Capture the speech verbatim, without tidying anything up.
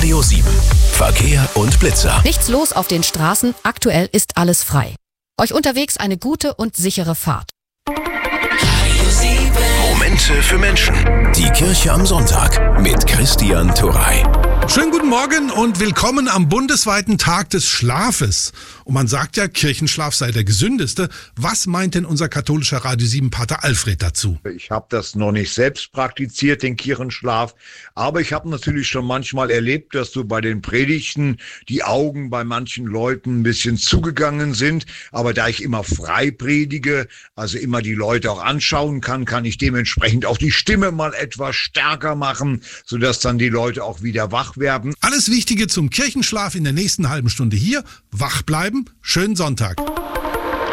Radio sieben. Verkehr und Blitzer. Nichts los auf den Straßen, aktuell ist alles frei. Euch unterwegs eine gute und sichere Fahrt. Momente für Menschen. Die Kirche am Sonntag mit Christian Turrey. Schönen guten Morgen und willkommen am bundesweiten Tag des Schlafes. Und man sagt ja, Kirchenschlaf sei der gesündeste. Was meint denn unser katholischer Radio sieben Pater Alfred dazu? Ich habe das noch nicht selbst praktiziert, den Kirchenschlaf, aber ich habe natürlich schon manchmal erlebt, dass so bei den Predigten die Augen bei manchen Leuten ein bisschen zugegangen sind. Aber da ich immer frei predige, also immer die Leute auch anschauen kann, kann ich dementsprechend auch die Stimme mal etwas stärker machen, sodass dann die Leute auch wieder wach werden. Alles Wichtige zum Kirchenschlaf in der nächsten halben Stunde hier. Wach bleiben, schönen Sonntag.